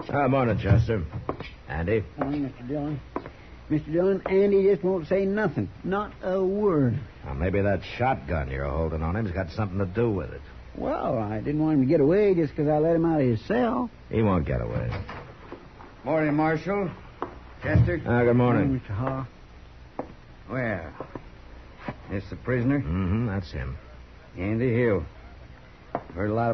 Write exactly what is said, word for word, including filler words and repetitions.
Ah, morning, Chester. Andy? Morning, Mister Dillon. Mister Dillon, Andy just won't say nothing. Not a word. Well, maybe that shotgun you're holding on him's got something to do with it. Well, I didn't want him to get away just because I let him out of his cell. He won't get away. Morning, Marshal. Chester. Ah, good morning. Mister Haw. Well, this the prisoner? Mm-hmm, that's him. Andy Hill. Heard a lot